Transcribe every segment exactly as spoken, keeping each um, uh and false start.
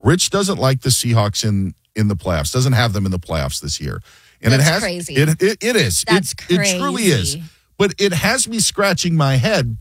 Rich doesn't like the Seahawks in, in the playoffs, doesn't have them in the playoffs this year. And That's it has crazy. It, it, it is. That's it, crazy. It truly is. But it has me scratching my head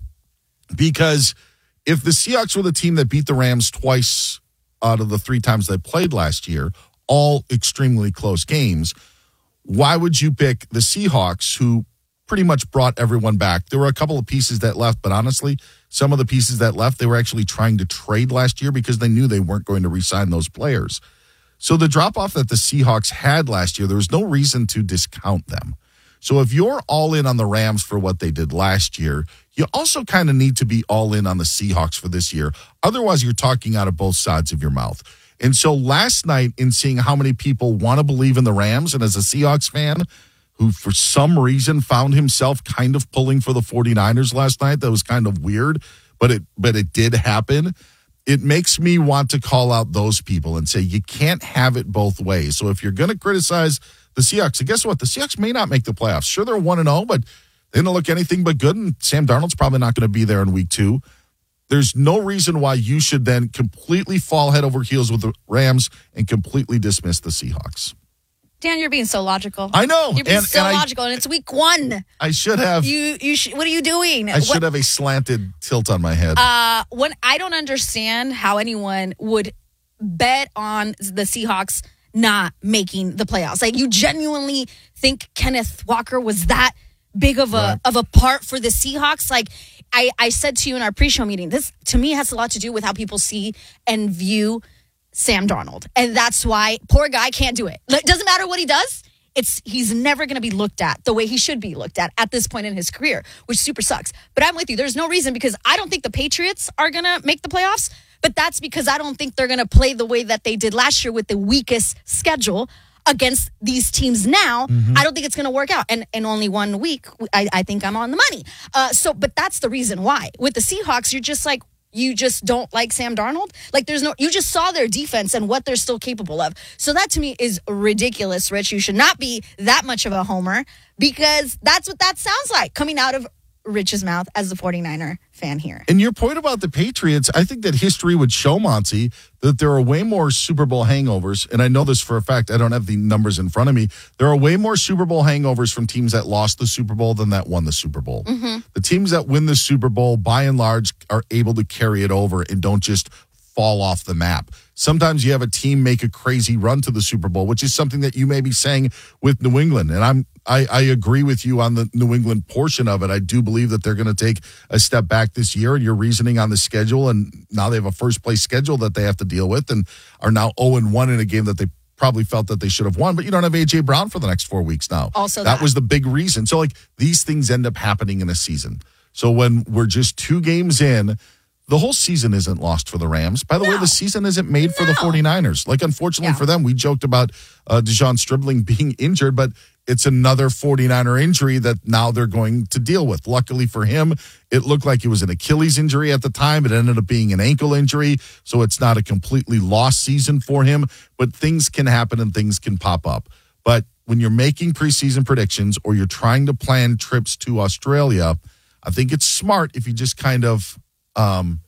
because if the Seahawks were the team that beat the Rams twice out of the three times they played last year, all extremely close games, why would you pick the Seahawks, who pretty much brought everyone back? There were a couple of pieces that left, but honestly, some of the pieces that left, they were actually trying to trade last year because they knew they weren't going to re-sign those players. So the drop-off that the Seahawks had last year, there was no reason to discount them. So if you're all in on the Rams for what they did last year, you also kind of need to be all in on the Seahawks for this year. Otherwise, you're talking out of both sides of your mouth. And so last night, in seeing how many people want to believe in the Rams, and as a Seahawks fan who for some reason found himself kind of pulling for the 49ers last night, that was kind of weird, but it but it did happen. It makes me want to call out those people and say you can't have it both ways. So if you're going to criticize the Seahawks, and guess what? The Seahawks may not make the playoffs. Sure, they're one and oh, but they don't look anything but good, and Sam Darnold's probably not going to be there in week two. There's no reason why you should then completely fall head over heels with the Rams and completely dismiss the Seahawks. Dan, you're being so logical. I know. You're being and, so and logical, I, and it's week one. I should have. You, you. Sh- what are you doing? I should what, have a slanted tilt on my head. Uh, when I don't understand how anyone would bet on the Seahawks not making the playoffs. Like, you genuinely think Kenneth Walker was that big of a right. of a part for the Seahawks? Like, I, I said to you in our pre-show meeting, this to me has a lot to do with how people see and view Sam Darnold. And that's why poor guy can't do it. It doesn't matter what he does. It's he's never going to be looked at the way he should be looked at at this point in his career, which super sucks. But I'm with you. There's no reason, because I don't think the Patriots are going to make the playoffs. But that's because I don't think they're going to play the way that they did last year with the weakest schedule against these teams now. Mm-hmm. I don't think it's going to work out. And in only one week, I, I think I'm on the money. Uh, so, but that's the reason why. With the Seahawks, you're just like, you just don't like Sam Darnold? Like, there's no, you just saw their defense and what they're still capable of. So that to me is ridiculous, Rich. You should not be that much of a homer, because that's what that sounds like coming out of Rich's mouth as the 49er fan here. And your point about the Patriots, I think that history would show, Monty, that there are way more Super Bowl hangovers. And I know this for a fact. I don't have the numbers in front of me. There are way more Super Bowl hangovers from teams that lost the Super Bowl than that won the Super Bowl. Mm-hmm. The teams that win the Super Bowl, by and large, are able to carry it over and don't just fall off the map. Sometimes you have a team make a crazy run to the Super Bowl, which is something that you may be saying with New England. And I'm I, I agree with you on the New England portion of it. I do believe that they're going to take a step back this year, and your reasoning on the schedule, and now they have a first place schedule that they have to deal with and are now oh and one in a game that they probably felt that they should have won, but you don't have A J Brown for the next four weeks now. Also, that, that was the big reason. So, like, these things end up happening in a season. So when we're just two games in, the whole season isn't lost for the Rams. By the no. way, the season isn't made no. for the 49ers. Like, unfortunately yeah. for them, we joked about uh, Dejon Stribling being injured, but it's another 49er injury that now they're going to deal with. Luckily for him, it looked like it was an Achilles injury at the time. It ended up being an ankle injury, so it's not a completely lost season for him. But things can happen and things can pop up. But when you're making preseason predictions or you're trying to plan trips to Australia, I think it's smart if you just kind of, um,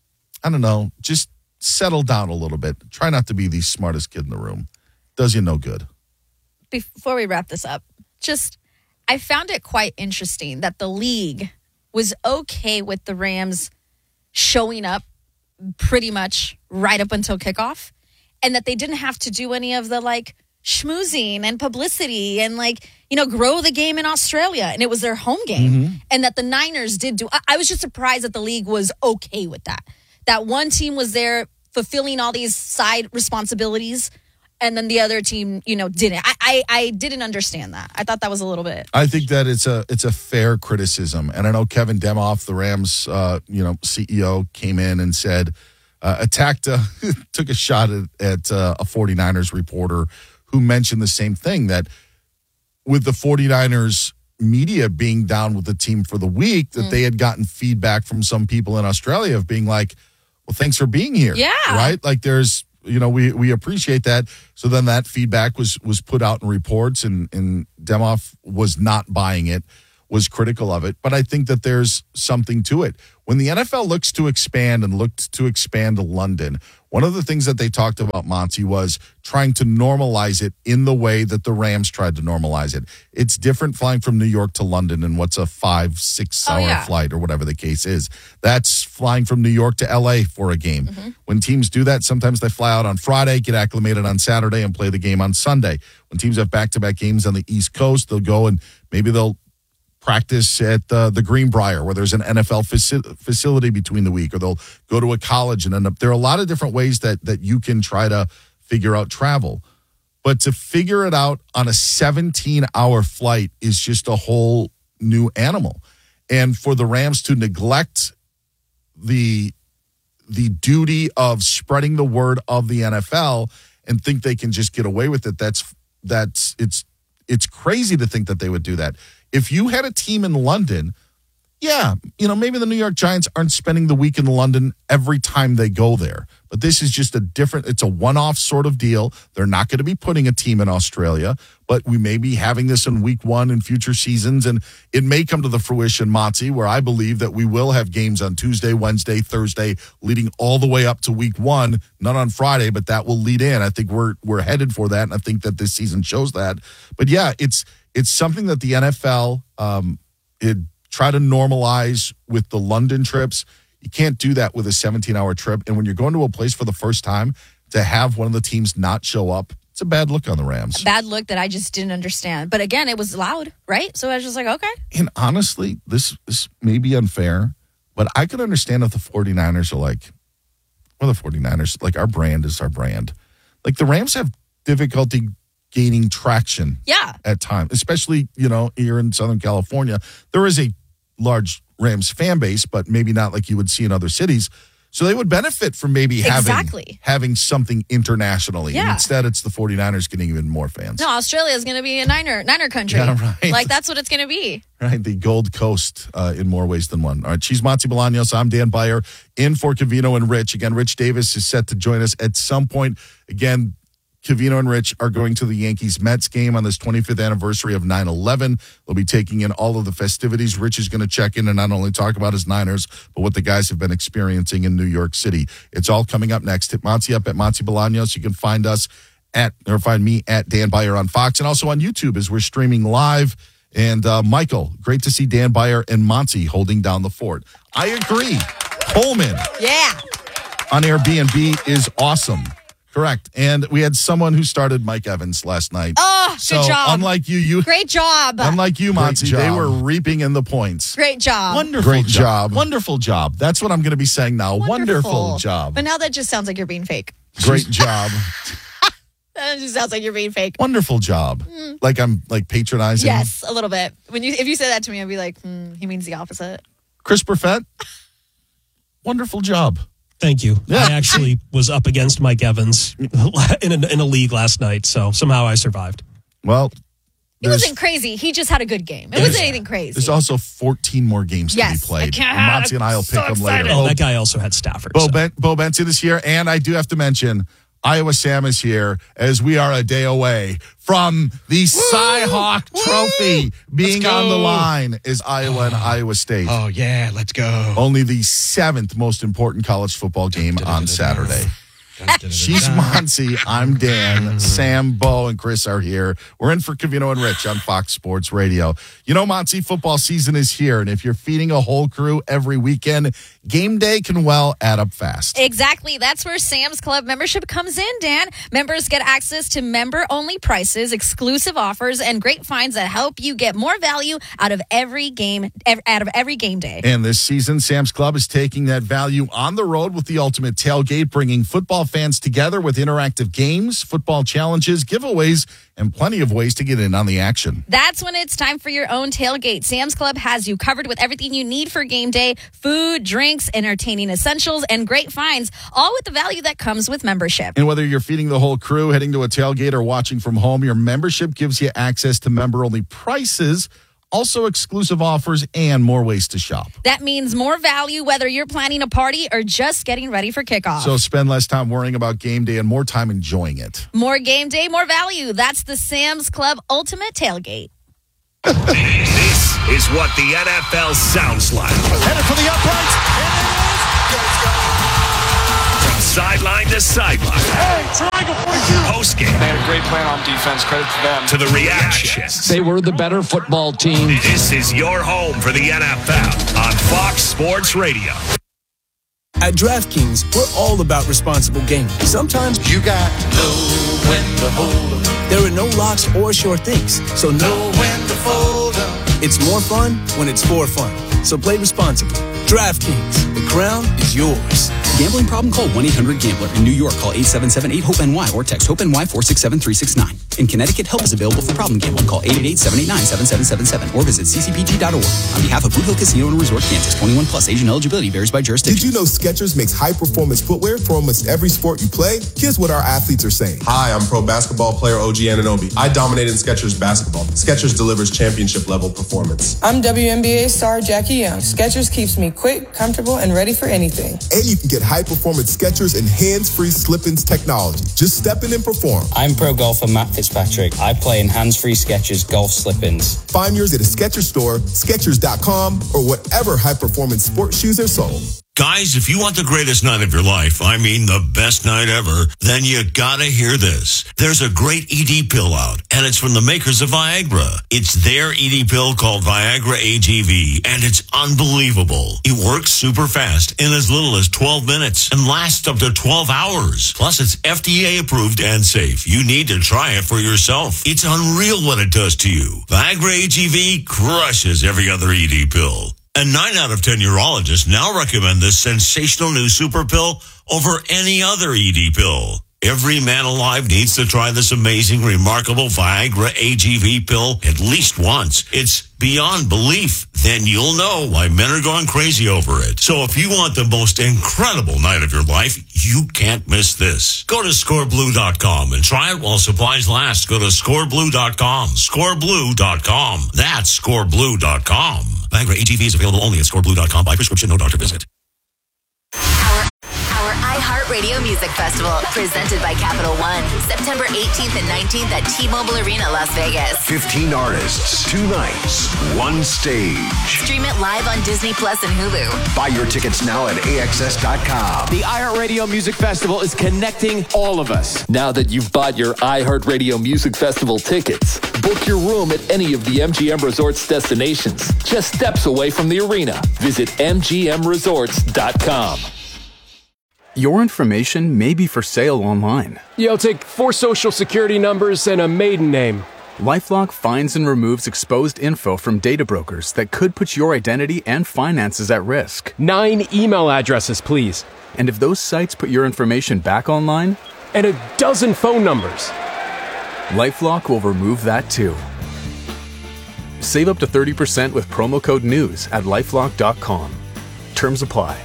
I don't know, just settle down a little bit. Try not to be the smartest kid in the room. Does you no good. Before we wrap this up, just, I found it quite interesting that the league was okay with the Rams showing up pretty much right up until kickoff, and that they didn't have to do any of the, like, schmoozing and publicity and, like, you know, grow the game in Australia, and it was their home game. Mm-hmm. And that the Niners did do, I, I was just surprised that the league was okay with that. That one team was there fulfilling all these side responsibilities, and then the other team, you know, didn't. I, I, I didn't understand that. I thought that was a little bit. I think that it's a it's a fair criticism. And I know Kevin Demoff, the Rams, uh, you know, C E O, came in and said, uh, attacked, uh, took a shot at, at uh, a 49ers reporter who mentioned the same thing, that with the 49ers media being down with the team for the week, that mm. they had gotten feedback from some people in Australia of being like, well, thanks for being here. Yeah. Right? Like, there's, you know, we we appreciate that. So then that feedback was was put out in reports, and, and Demoff was not buying it, was critical of it. But I think that there's something to it. When the N F L looks to expand and looked to expand to London, One of the things that they talked about, Monty, was trying to normalize it in the way that the Rams tried to normalize it. It's different flying from New York to London in what's a five, six hour Oh, yeah. flight or whatever the case is. That's flying from New York to L A for a game. Mm-hmm. When teams do that, sometimes they fly out on Friday, get acclimated on Saturday, and play the game on Sunday. When teams have back-to-back games on the East Coast, they'll go and maybe they'll practice at uh, the Greenbrier, where there's an N F L faci- facility between the week, or they'll go to a college and end up. There are a lot of different ways that that you can try to figure out travel. But to figure it out on a seventeen-hour flight is just a whole new animal. And for the Rams to neglect the the duty of spreading the word of the N F L and think they can just get away with it, that's that's it's it's crazy to think that they would do that. If you had a team in London, yeah, you know, maybe the New York Giants aren't spending the week in London every time they go there. But this is just a different, it's a one-off sort of deal. They're not going to be putting a team in Australia, but we may be having this in week one in future seasons. And it may come to the fruition, Monty, where I believe that we will have games on Tuesday, Wednesday, Thursday, leading all the way up to week one, not on Friday, but that will lead in. I think we're we're headed for that, and I think that this season shows that. But yeah, it's it's something that the N F L um, it try to normalize with the London trips. You can't do that with a seventeen-hour trip. And when you're going to a place for the first time, to have one of the teams not show up, it's a bad look on the Rams. Bad look that I just didn't understand. But again, it was loud, right? So I was just like, okay. And honestly, this, this may be unfair, but I could understand if the 49ers are like, well, the 49ers, like our brand is our brand. Like the Rams have difficulty gaining traction Yeah. at times, especially, you know, here in Southern California. There is a large Rams fan base, but maybe not like you would see in other cities. So they would benefit from maybe having, Exactly. having something internationally. And Yeah. instead, it's the 49ers getting even more fans. No, Australia is going to be a Niner Niner country. Yeah, right. Like, that's what it's going to be. Right, the Gold Coast uh, in more ways than one. All right, she's Monty Bolaños. I'm Dan Beyer, in for Covino and Rich. Again, Rich Davis is set to join us at some point. Again, Covino and Rich are going to the Yankees-Mets game on this twenty-fifth anniversary of nine eleven. They'll be taking in all of the festivities. Rich is going to check in and not only talk about his Niners, but what the guys have been experiencing in New York City. It's all coming up next. Hit Monty up at Monty Bolaños. You can find us at, or find me at Dan Beyer on Fox, and also on YouTube as we're streaming live. And uh, Michael, great to see Dan Beyer and Monty holding down the fort. I agree. Coleman Yeah. on Airbnb is awesome. Correct. And we had someone who started Mike Evans last night. Oh, good so job. unlike you, you Great job. unlike you, Monty, job. they were reaping in the points. Great job. Wonderful Great job. job. Wonderful job. That's what I'm going to be saying now. Wonderful, job. But now that just sounds like you're being fake. Great job. That just sounds like you're being fake. Wonderful job. Like I'm like patronizing. Yes, a little bit. When you if you say that to me, I'd be like, hmm, he means the opposite. Chris Perfett. Wonderful job. Thank you. Yeah. I actually was up against Mike Evans in a, in a league last night, so somehow I survived. Well, It there's, wasn't crazy. He just had a good game. It wasn't anything crazy. there's also fourteen more games Yes, to be played. I can't- Monty and I will I'm pick so them excited. later. And Bo, that guy also had Stafford. Bo, so. ben, Bo Benson is here, and I do have to mention Iowa Sam is here as we are a day away from the Cy-Hawk Trophy being Let's on the go. line is Iowa and Iowa State. Oh, yeah, let's go. Only the seventh most important college football game on Saturday. She's Monty. I'm Dan. Sam, Bo, and Chris are here. We're in for Covino and Rich on Fox Sports Radio. You know, Monty, football season is here, and if you're feeding a whole crew every weekend, game day can well add up fast. Exactly. That's where Sam's Club membership comes in, Dan. Members get access to member-only prices, exclusive offers, and great finds that help you get more value out of every game, ev- out of every game day. And this season, Sam's Club is taking that value on the road with the ultimate tailgate, bringing football fans together with interactive games, football challenges, giveaways, and plenty of ways to get in on the action. That's when it's time for your own tailgate. Sam's Club has you covered with everything you need for game day: food, drinks, entertaining essentials, and great finds, all with the value that comes with membership. And whether you're feeding the whole crew, heading to a tailgate, or watching from home, your membership gives you access to member-only prices, also exclusive offers, and more ways to shop. That means more value whether you're planning a party or just getting ready for kickoff. So spend less time worrying about game day and more time enjoying it. More game day, more value. That's the Sam's Club Ultimate Tailgate. This is what the N F L sounds like. Headed for the uprights. From sideline to sideline. Hey, triangle forty-two. Post game. They had a great plan on defense. Credit to them. To the reactions. They were the better football team. This is your home for the N F L on Fox Sports Radio. At DraftKings, we're all about responsible gaming. Sometimes you got to know when to hold 'em. There are no locks or sure things, so know when to fold 'em. It's more fun when it's for fun. So play responsibly. DraftKings, the crown is yours. Gambling problem? Call one eight hundred gambler. In New York, call eight seven seven eight hope N Y or text HOPE-NY four six seven three six nine. In Connecticut, help is available for problem gambling. Call eight eight eight seven eight nine seven seven seven seven or visit c c p g dot org. On behalf of Boot Hill Casino and Resort, Kansas, twenty-one plus, age and eligibility varies by jurisdiction. Did you know Skechers makes high-performance footwear for almost every sport you play? Here's what our athletes are saying. Hi, I'm pro basketball player O G Anunoby. I dominated in Skechers basketball. Skechers delivers championship-level performance. I'm W N B A star Jackie Young. Skechers keeps me quick, comfortable, and ready for anything. And you can get high-performance Skechers and hands-free slip-ins technology. Just step in and perform. I'm pro golfer Matt Fitzpatrick. I play in hands-free Skechers golf slip-ins. Find yours at a Skechers store, Skechers dot com, or whatever high-performance sports shoes are sold. Guys, if you want the greatest night of your life, I mean the best night ever, then you gotta hear this. There's a great E D pill out, and it's from the makers of Viagra. It's their E D pill called Viagra A G V, and it's unbelievable. It works super fast in as little as twelve minutes and lasts up to twelve hours. Plus, it's F D A approved and safe. You need to try it for yourself. It's unreal what it does to you. Viagra A G V crushes every other E D pill. And nine out of ten urologists now recommend this sensational new super pill over any other E D pill. Every man alive needs to try this amazing, remarkable Viagra A G V pill at least once. It's beyond belief. Then you'll know why men are going crazy over it. So if you want the most incredible night of your life, you can't miss this. Go to score blue dot com and try it while supplies last. Go to score blue dot com. score blue dot com. That's score blue dot com. Viagra A G V is available only at score blue dot com by prescription, no doctor visit. Our iHeartRadio Music Festival, presented by Capital One, September eighteenth and nineteenth at T-Mobile Arena, Las Vegas. fifteen artists, two nights, one stage. Stream it live on Disney Plus and Hulu. Buy your tickets now at A X S dot com. The iHeartRadio Music Festival is connecting all of us. Now that you've bought your iHeartRadio Music Festival tickets, book your room at any of the M G M Resorts destinations, just steps away from the arena. Visit M G M resorts dot com. Your information may be for sale online. Yeah, I'll take four social security numbers and a maiden name. LifeLock finds and removes exposed info from data brokers that could put your identity and finances at risk. Nine email addresses, please. And if those sites put your information back online? And a dozen phone numbers. LifeLock will remove that too. Save up to thirty percent with promo code NEWS at lifelock dot com. Terms apply.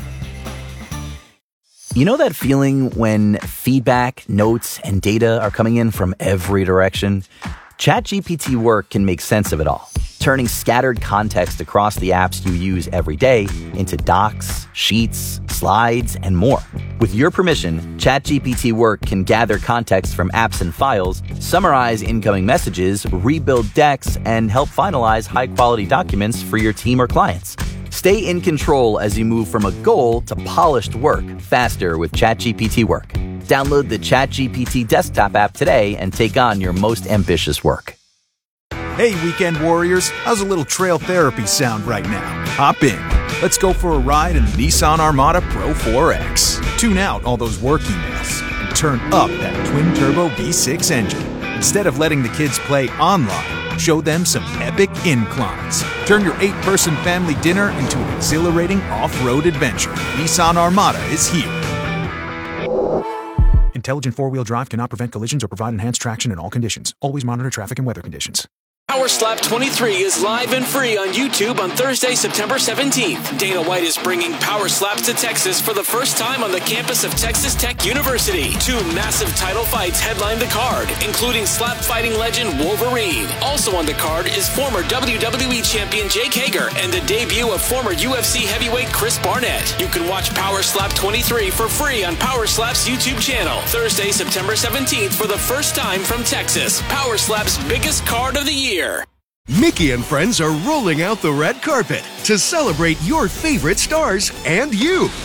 You know that feeling when feedback, notes, and data are coming in from every direction? ChatGPT Work can make sense of it all, turning scattered context across the apps you use every day into docs, sheets, slides, and more. With your permission, ChatGPT Work can gather context from apps and files, summarize incoming messages, rebuild decks, and help finalize high-quality documents for your team or clients. Stay in control as you move from a goal to polished work faster with ChatGPT Work. Download the ChatGPT desktop app today and take on your most ambitious work. Hey, weekend warriors, how's a little trail therapy sound right now? Hop in. Let's go for a ride in the Nissan Armada Pro four X. Tune out all those work emails and turn up that twin-turbo V six engine. Instead of letting the kids play online, show them some epic inclines. Turn your eight-person family dinner into an exhilarating off-road adventure. Nissan Armada is here. Intelligent four-wheel drive cannot prevent collisions or provide enhanced traction in all conditions. Always monitor traffic and weather conditions. Power Slap twenty-three is live and free on YouTube on Thursday, September seventeenth. Dana White is bringing Power Slaps to Texas for the first time on the campus of Texas Tech University. Two massive title fights headline the card, including slap fighting legend Wolverine. Also on the card is former W W E champion Jake Hager and the debut of former U F C heavyweight Chris Barnett. You can watch Power Slap twenty-three for free on Power Slap's YouTube channel. Thursday, September seventeenth for the first time from Texas. Power Slap's biggest card of the year. Mickey and friends are rolling out the red carpet to celebrate your favorite stars and you.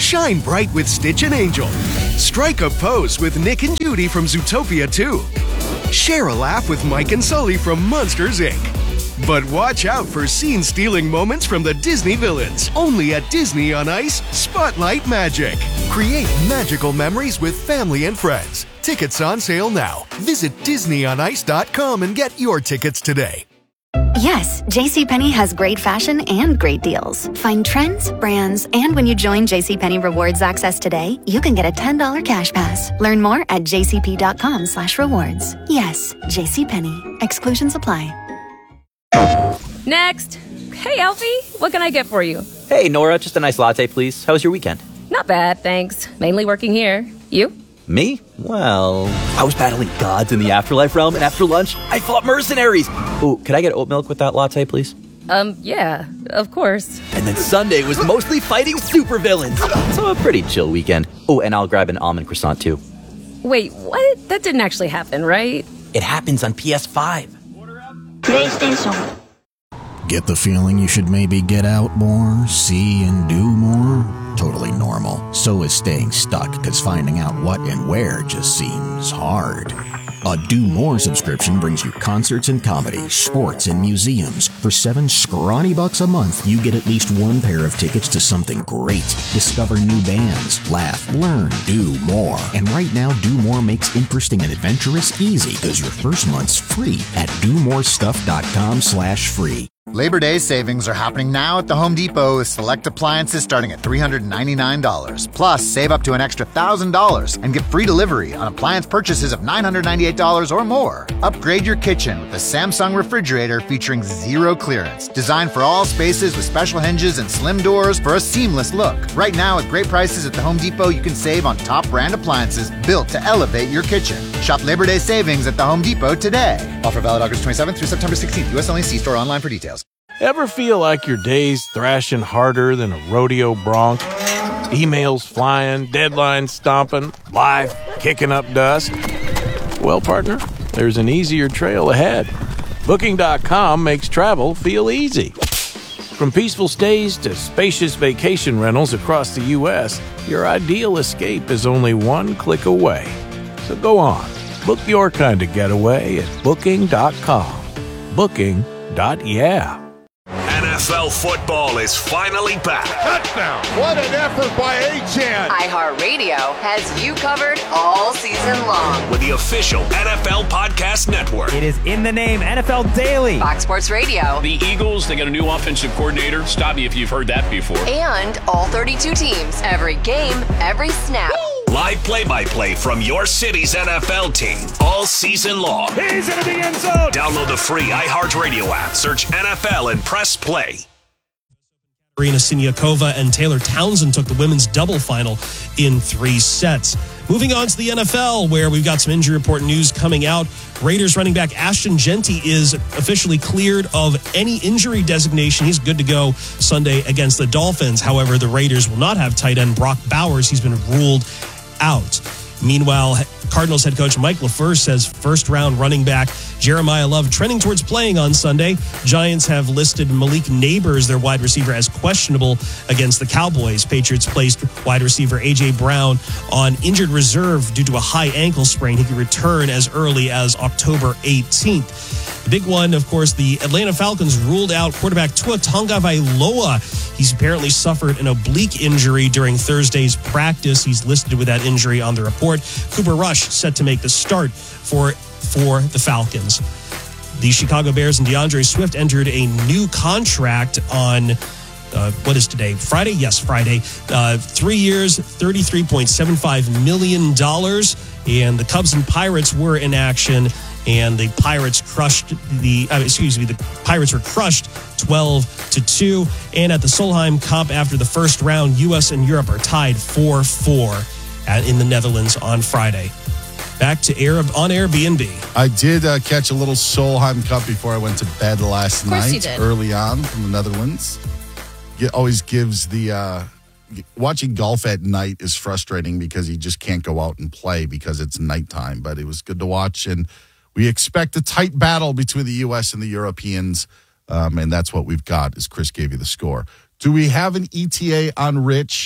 Shine bright with Stitch and Angel. Strike a pose with Nick and Judy from Zootopia two. Share a laugh with Mike and Sully from Monsters, Incorporated. But watch out for scene-stealing moments from the Disney villains. Only at Disney on Ice, Spotlight Magic. Create magical memories with family and friends. Tickets on sale now. Visit disney on ice dot com and get your tickets today. Yes, JCPenney has great fashion and great deals. Find trends, brands, and when you join JCPenney Rewards Access today, you can get a ten dollars cash pass. Learn more at jcp.com slash rewards. Yes, JCPenney. Exclusions apply. Next. Hey, Alfie, what can I get for you? Hey, Nora, just a nice latte, please. How was your weekend? Not bad, thanks. Mainly working here. You? Me? Well, I was battling gods in the afterlife realm, and after lunch, I fought mercenaries. Ooh, could I get oat milk with that latte, please? Um, yeah, of course. And then Sunday was mostly fighting supervillains. So a pretty chill weekend. Oh, and I'll grab an almond croissant, too. Wait, what? That didn't actually happen, right? It happens on P S five. PlayStation. Get the feeling you should maybe get out more, see and do more? Totally normal. So is staying stuck, because finding out what and where just seems hard. A Do More subscription brings you concerts and comedy, sports and museums. For seven scrawny bucks a month, you get at least one pair of tickets to something great. Discover new bands, laugh, learn, do more. And right now, Do More makes interesting and adventurous easy, because your first month's free at do more stuff dot com slash free. Labor Day savings are happening now at the Home Depot with select appliances starting at three hundred ninety-nine dollars. Plus, save up to an extra one thousand dollars and get free delivery on appliance purchases of nine hundred ninety-eight dollars or more. Upgrade your kitchen with the Samsung refrigerator featuring zero clearance. Designed for all spaces with special hinges and slim doors for a seamless look. Right now, with great prices at the Home Depot, you can save on top brand appliances built to elevate your kitchen. Shop Labor Day savings at the Home Depot today. Offer valid August twenty-seventh through September sixteenth. U S only. See store online for details. Ever feel like your day's thrashing harder than a rodeo bronc? Emails flying, deadlines stomping, life kicking up dust? Well, partner, there's an easier trail ahead. Booking dot com makes travel feel easy. From peaceful stays to spacious vacation rentals across the U S, your ideal escape is only one click away. So go on, book your kind of getaway at Booking dot com. Booking. Yeah. N F L football is finally back. Touchdown. What an effort by Achane. iHeartRadio has you covered all season long. With the official N F L Podcast Network. It is in the name, N F L Daily. Fox Sports Radio. The Eagles, they got a new offensive coordinator. Stop me if you've heard that before. And all thirty-two teams. Every game, every snap. Woo! Live play-by-play from your city's N F L team all season long. He's into the end zone. Download the free iHeartRadio app. Search N F L and press play. Irina Siniakova and Taylor Townsend took the women's double final in three sets. Moving on to the N F L, where we've got some injury report news coming out. Raiders running back Ashton Jeanty is officially cleared of any injury designation. He's good to go Sunday against the Dolphins. However, the Raiders will not have tight end Brock Bowers. He's been ruled out. Meanwhile, Cardinals head coach Mike LaFleur says first-round running back Jeremiah Love trending towards playing on Sunday. Giants have listed Malik Neighbors, their wide receiver, as questionable against the Cowboys. Patriots placed wide receiver A J. Brown on injured reserve due to a high ankle sprain. He could return as early as October eighteenth. The big one, of course, the Atlanta Falcons ruled out quarterback Tua Tagovailoa. He's apparently suffered an oblique injury during Thursday's practice. He's listed with that injury on the report. Cooper Rush set to make the start for, for the Falcons. The Chicago Bears and DeAndre Swift entered a new contract on, uh, what is today? Friday? Yes, Friday. Uh, three years, thirty-three point seven five million dollars. And the Cubs and Pirates were in action. And the Pirates crushed the, uh, excuse me, the Pirates were crushed twelve to two. And at the Solheim Cup, after the first round, U S and Europe are tied four four in the Netherlands on Friday. Back to Arab on Airbnb. I did uh, catch a little Solheim Cup before I went to bed last night, early on from the Netherlands. It always gives the, uh, watching golf at night is frustrating because you just can't go out and play because it's nighttime. But it was good to watch, and we expect a tight battle between the U S and the Europeans, um, and that's what we've got, as Chris gave you the score. Do we have an E T A on Rich?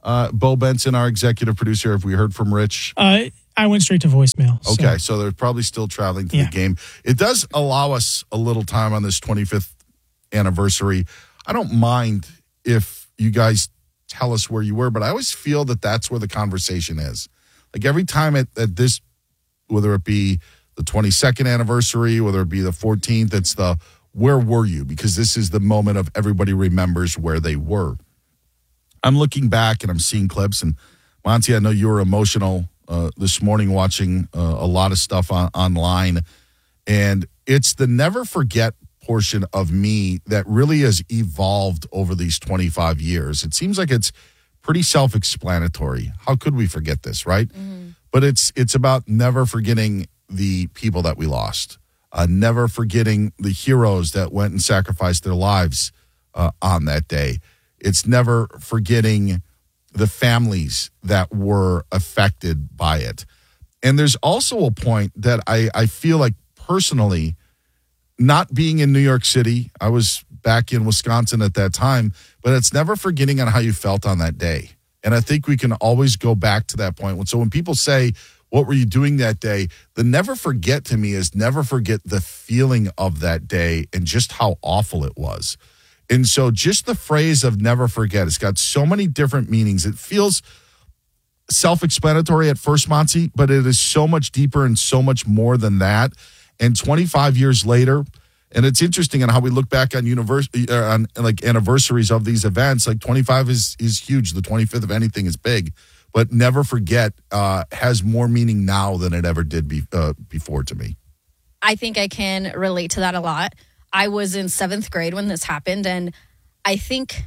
Uh, Bo Benson, our executive producer, have we heard from Rich? Uh, I went straight to voicemail. So. Okay, so they're probably still traveling to yeah. the game. It does allow us a little time on this twenty-fifth anniversary. I don't mind if you guys tell us where you were, but I always feel that that's where the conversation is. Like every time at, at this, whether it be the twenty-second anniversary, whether it be the fourteenth, it's the where were you? Because this is the moment of everybody remembers where they were. I'm looking back and I'm seeing clips. And Monty, I know you were emotional uh, this morning watching uh, a lot of stuff on, online. And it's the never forget portion of me that really has evolved over these twenty-five years. It seems like it's pretty self-explanatory. How could we forget this, right? Mm-hmm. But it's it's about never forgetting the people that we lost, uh, never forgetting the heroes that went and sacrificed their lives uh, on that day. It's never forgetting the families that were affected by it. And there's also a point that I, I feel like personally, not being in New York City, I was back in Wisconsin at that time, but it's never forgetting on how you felt on that day. And I think we can always go back to that point. So when people say, what were you doing that day? The never forget to me is never forget the feeling of that day and just how awful it was. And so just the phrase of never forget, it's got so many different meanings. It feels self-explanatory at first, Monty, but it is so much deeper and so much more than that. And twenty-five years later, and it's interesting on how we look back on university, uh, on like anniversaries of these events. Like twenty-five is is huge. The twenty-fifth of anything is big, but never forget uh, has more meaning now than it ever did be, uh, before to me. I think I can relate to that a lot. I was in seventh grade when this happened, and I think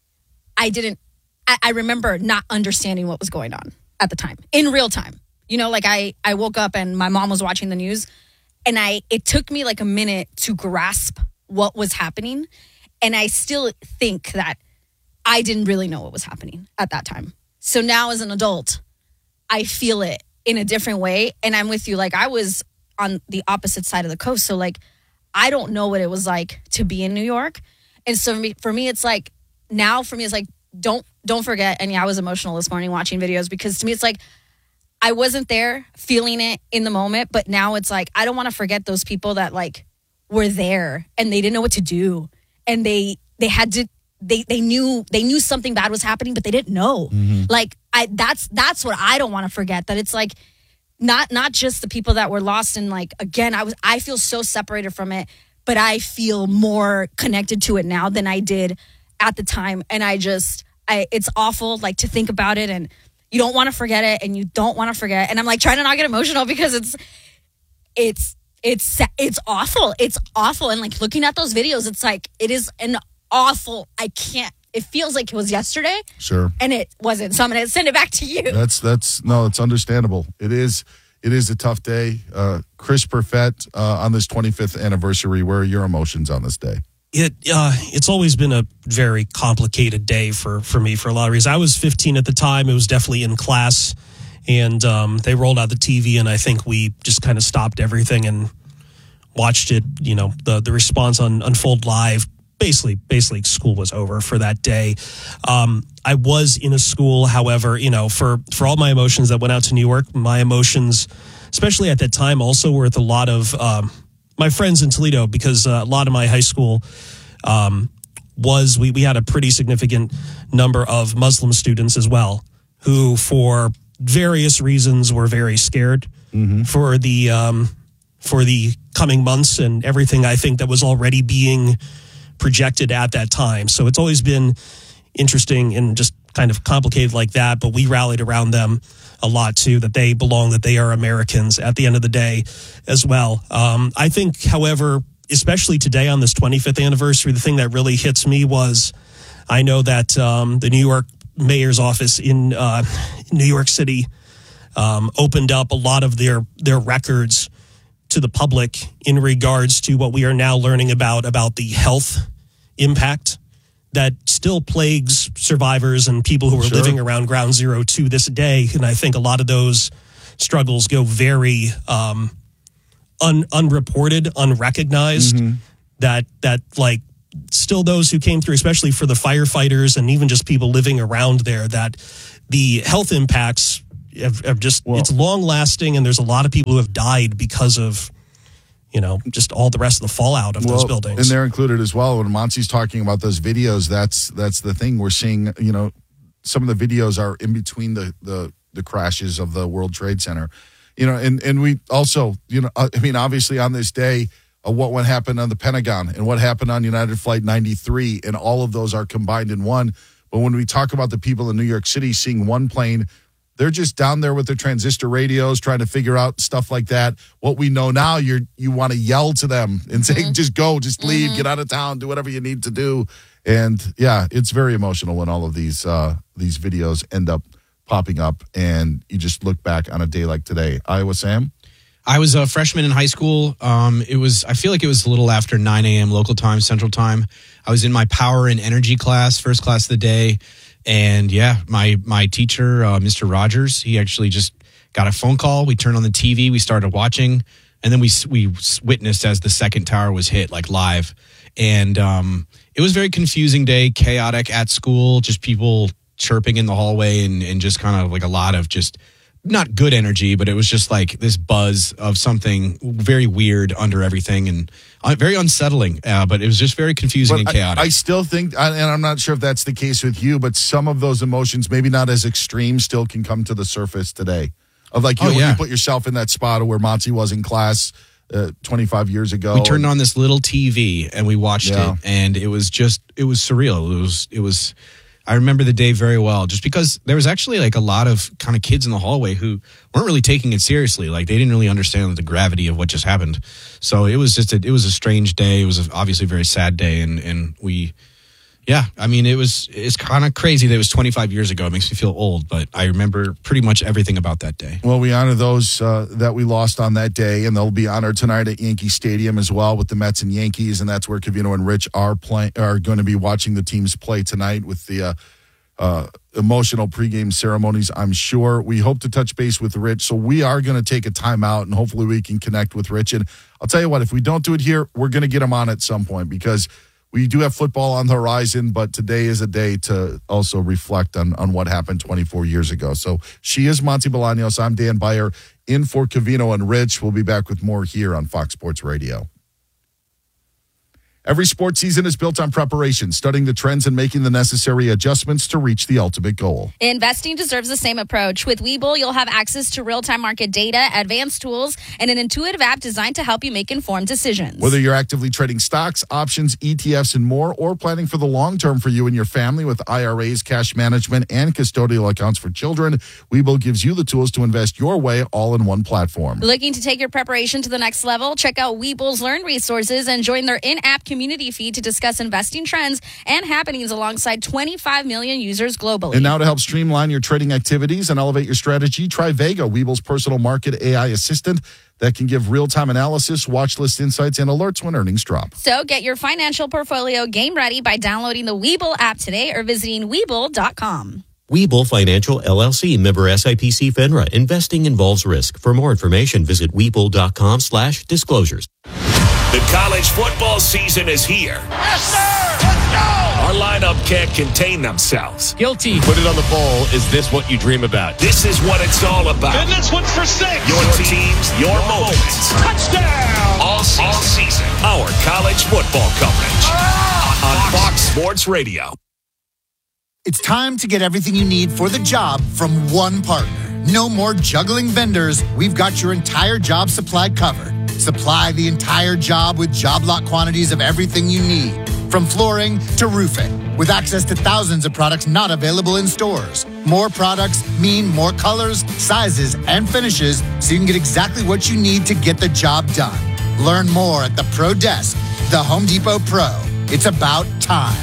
I didn't. I, I remember not understanding what was going on at the time in real time. You know, like I I woke up and my mom was watching the news. And I, it took me like a minute to grasp what was happening. And I still think that I didn't really know what was happening at that time. So now as an adult, I feel it in a different way. And I'm with you. Like I was on the opposite side of the coast. So like, I don't know what it was like to be in New York. And so for me, for me it's like, now for me, it's like, don't, don't forget. And yeah, I was emotional this morning watching videos because to me, it's like, I wasn't there feeling it in the moment, but now it's like, I don't want to forget those people that like were there and they didn't know what to do. And they, they had to, they, they knew, they knew something bad was happening, but they didn't know. Mm-hmm. Like I, that's, that's what I don't want to forget, that it's like not, not just the people that were lost. And like, again, I was, I feel so separated from it, but I feel more connected to it now than I did at the time. And I just, I, it's awful like to think about it, and you don't want to forget it, and you don't want to forget. And I'm like trying to not get emotional because it's, it's, it's, it's awful. It's awful. And like looking at those videos, it's like, it is an awful, I can't, it feels like it was yesterday. Sure. And it wasn't. So I'm going to send it back to you. That's, that's, no, it's understandable. It is, it is a tough day. Uh, Chris Perfett, uh, on this twenty-fifth anniversary, where are your emotions on this day? It uh, it's always been a very complicated day for, for me for a lot of reasons. I was fifteen at the time. It was definitely in class, and um, they rolled out the T V, and I think we just kind of stopped everything and watched it. You know, the the response on unfold live. Basically, basically, school was over for that day. Um, I was in a school, however, you know, for for all my emotions that went out to New York, my emotions, especially at that time, also were with a lot of um, my friends in Toledo, because uh, a lot of my high school um, was, we, we had a pretty significant number of Muslim students as well, who for various reasons were very scared mm-hmm. for the um, for the coming months and everything, I think, that was already being projected at that time. So it's always been interesting and just kind of complicated like that, but we rallied around them a lot too, that they belong, that they are Americans at the end of the day as well. Um, I think, however, especially today on this twenty-fifth anniversary, the thing that really hits me was, I know that um, the New York mayor's office in uh, New York City um, opened up a lot of their, their records to the public in regards to what we are now learning about, about the health impact that still plagues survivors and people who are sure. living around ground zero to this day. And I think a lot of those struggles go very um, un- unreported, unrecognized, mm-hmm. that, that like still those who came through, especially for the firefighters and even just people living around there, that the health impacts have, have just, well, it's long lasting, and there's a lot of people who have died because of, you know, just all the rest of the fallout of well, those buildings. And they're included as well. When Monty's talking about those videos, that's that's the thing. We're seeing, you know, some of the videos are in between the, the, the crashes of the World Trade Center. You know, and, and we also, you know, I mean, obviously on this day, uh, what what happened on the Pentagon and what happened on United Flight ninety-three, and all of those are combined in one. But when we talk about the people in New York City seeing one plane, they're just down there with their transistor radios trying to figure out stuff like that. What we know now, you're you want to yell to them and say, mm-hmm. just go, just leave, mm-hmm. get out of town, do whatever you need to do. And yeah, it's very emotional when all of these uh, these videos end up popping up, and you just look back on a day like today. Iowa Sam? I was a freshman in high school. Um, it was, I feel like it was a little after nine a.m. local time, Central Time. I was in my power and energy class, first class of the day. And yeah, my, my teacher, uh, Mister Rogers, he actually just got a phone call. We turned on the T V, we started watching, and then we, we witnessed as the second tower was hit, like live. And um, it was a very confusing day, chaotic at school, just people chirping in the hallway, and, and just kind of like a lot of just not good energy, but it was just like this buzz of something very weird under everything, and uh, very unsettling. Uh, but it was just very confusing but and chaotic. I, I still think, and I'm not sure if that's the case with you, but some of those emotions, maybe not as extreme, still can come to the surface today. Of like, you oh, know, yeah. when you put yourself in that spot of where Monty was in class uh, twenty-five years ago. We turned on this little T V and we watched yeah. it, and it was just, it was surreal. It was, it was. I remember the day very well, just because there was actually like a lot of kind of kids in the hallway who weren't really taking it seriously. Like they didn't really understand the gravity of what just happened. So it was just a, it was a strange day. It was obviously a very sad day. And, and we, yeah, I mean, it was, it's kind of crazy that it was twenty-five years ago. It makes me feel old, but I remember pretty much everything about that day. Well, we honor those uh, that we lost on that day, and they'll be honored tonight at Yankee Stadium as well with the Mets and Yankees, and that's where Covino and Rich are playing, are going to be watching the teams play tonight with the uh, uh, emotional pregame ceremonies, I'm sure. We hope to touch base with Rich, so we are going to take a timeout, and hopefully we can connect with Rich. And I'll tell you what, if we don't do it here, we're going to get him on at some point, because we do have football on the horizon, but today is a day to also reflect on, on what happened twenty-four years ago. So she is Monty Bolaños. I'm Dan Beyer, in for Covino and Rich. We'll be back with more here on Fox Sports Radio. Every sports season is built on preparation, studying the trends and making the necessary adjustments to reach the ultimate goal. Investing deserves the same approach. With Webull, you'll have access to real-time market data, advanced tools, and an intuitive app designed to help you make informed decisions. Whether you're actively trading stocks, options, E T Fs, and more, or planning for the long term for you and your family with I R As, cash management, and custodial accounts for children, Webull gives you the tools to invest your way all in one platform. Looking to take your preparation to the next level? Check out Webull's Learn resources and join their in-app community. community feed to discuss investing trends and happenings alongside twenty-five million users globally. And now to help streamline your trading activities and elevate your strategy, try Vega, Webull's personal market A I assistant that can give real-time analysis, watch list insights, and alerts when earnings drop. So get your financial portfolio game ready by downloading the Webull app today or visiting Webull dot com. Webull Financial, L L C, member S I P C FINRA. Investing involves risk. For more information, visit Webull dot com slash disclosures. The college football season is here. Yes, sir! Let's go! Our lineup can't contain themselves. Guilty. Put it on the bowl. Is this what you dream about? This is what it's all about. And this one's for six. Your teams, your, your moments. Touchdown! All season. All season. Our college football coverage. Ah, on Fox. Fox Sports Radio. It's time to get everything you need for the job from one partner. No more juggling vendors. We've got your entire job supply covered. Supply the entire job with job lot quantities of everything you need, from flooring to roofing, with access to thousands of products not available in stores. More products mean more colors, sizes, and finishes, so you can get exactly what you need to get the job done. Learn more at the Pro Desk, the Home Depot Pro. It's about time.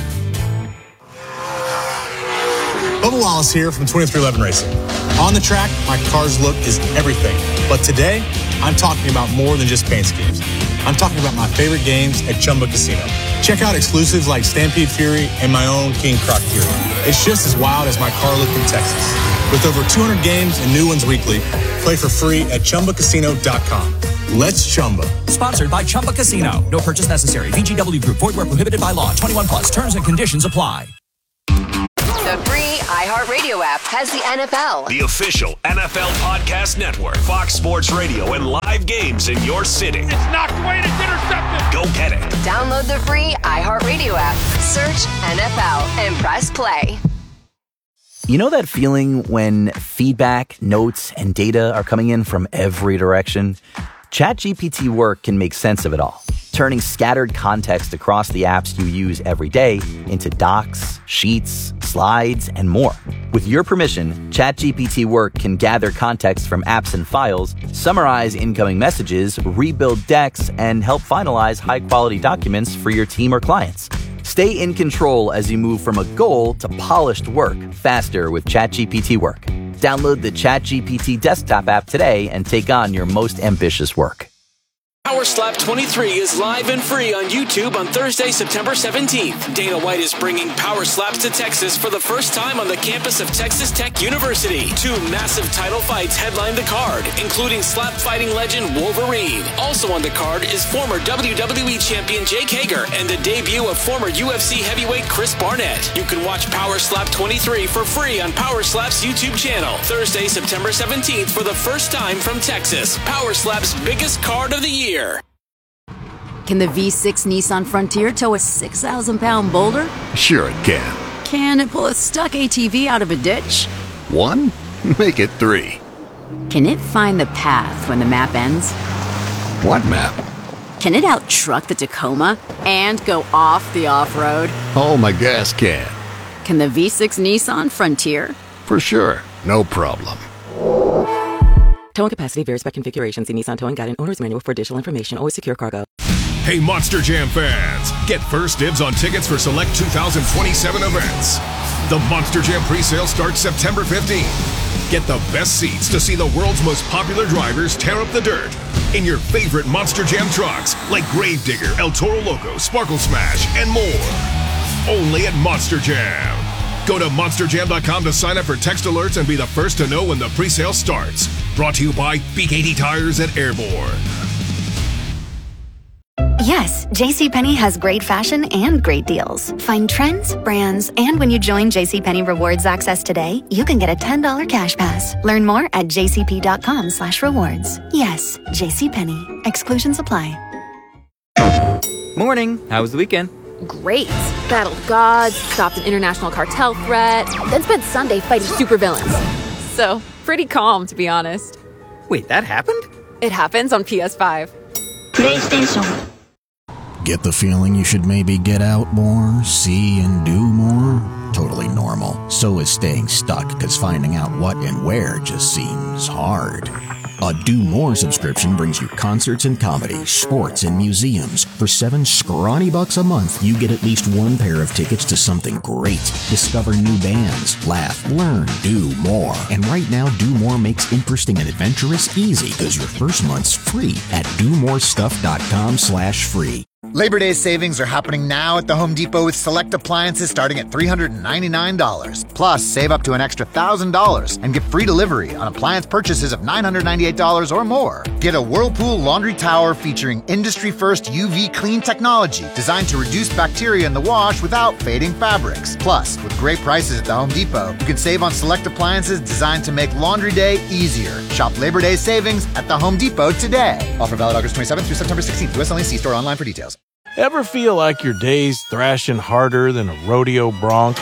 Bubba Wallace here from twenty-three eleven Racing. On the track, my car's look is everything. But today, I'm talking about more than just paint schemes. I'm talking about my favorite games at Chumba Casino. Check out exclusives like Stampede Fury and my own King Croc Fury. It's just as wild as my car look in Texas. With over two hundred games and new ones weekly, play for free at Chumba Casino dot com. Let's Chumba. Sponsored by Chumba Casino. No purchase necessary. V G W Group. Void where prohibited by law. twenty-one plus. Terms and conditions apply. The free iHeartRadio app has the N F L. The official N F L podcast network. Fox Sports Radio and live games in your city. It's knocked away and it's intercepted. Go get it. Download the free iHeartRadio app. Search N F L and press play. You know that feeling when feedback, notes, and data are coming in from every direction? ChatGPT Work can make sense of it all, turning scattered context across the apps you use every day into docs, sheets, slides, and more. With your permission, ChatGPT Work can gather context from apps and files, summarize incoming messages, rebuild decks, and help finalize high-quality documents for your team or clients. Stay in control as you move from a goal to polished work faster with ChatGPT Work. Download the ChatGPT desktop app today and take on your most ambitious work. Power Slap twenty-three is live and free on YouTube on Thursday, September seventeenth. Dana White is bringing Power Slaps to Texas for the first time on the campus of Texas Tech University. Two massive title fights headline the card, including slap fighting legend Wolverine. Also on the card is former W W E champion Jake Hager and the debut of former U F C heavyweight Chris Barnett. You can watch Power Slap twenty-three for free on Power Slap's YouTube channel. Thursday, September seventeenth for the first time from Texas. Power Slap's biggest card of the year. Can the V six Nissan Frontier tow a six thousand pound boulder? Sure it can. Can it pull a stuck A T V out of a ditch? One? Make it three. Can it find the path when the map ends? What map? Can it out-truck the Tacoma and go off the off-road? Oh, my gas can. Can the V six Nissan Frontier? For sure. No problem. Towing capacity varies by configuration. See Nissan Towing Guide and Owner's Manual for additional information. Always secure cargo. Hey, Monster Jam fans! Get first dibs on tickets for select two thousand twenty-seven events. The Monster Jam presale starts September fifteenth. Get the best seats to see the world's most popular drivers tear up the dirt in your favorite Monster Jam trucks like Gravedigger, El Toro Loco, Sparkle Smash, and more. Only at Monster Jam. Go to monster jam dot com to sign up for text alerts and be the first to know when the presale starts. Brought to you by B K T Tires at Airborne. Yes, JCPenney has great fashion and great deals. Find trends, brands, and when you join JCPenney Rewards Access today, you can get a ten dollars cash pass. Learn more at jcp.com slash rewards. Yes, JCPenney. Exclusions apply. Morning. How was the weekend? Great. Battled gods, stopped an international cartel threat, then spent Sunday fighting supervillains. So, pretty calm, to be honest. Wait, that happened? It happens on P S five. PlayStation. Get the feeling you should maybe get out more, see and do more? Totally normal. So is staying stuck, because finding out what and where just seems hard. A Do More subscription brings you concerts and comedy, sports and museums. For seven scrawny bucks a month, you get at least one pair of tickets to something great. Discover new bands, laugh, learn, do more. And right now, Do More makes interesting and adventurous easy, because your first month's free at do more stuff dot com slash free. Labor Day savings are happening now at the Home Depot with select appliances starting at three hundred ninety-nine dollars. Plus, save up to an extra one thousand dollars and get free delivery on appliance purchases of nine hundred ninety-eight dollars or more. Get a Whirlpool laundry tower featuring industry-first U V clean technology designed to reduce bacteria in the wash without fading fabrics. Plus, with great prices at the Home Depot, you can save on select appliances designed to make laundry day easier. Shop Labor Day savings at the Home Depot today. Offer valid August twenty-seventh through September sixteenth. U S only. See store online for details. Ever feel like your day's thrashing harder than a rodeo bronc?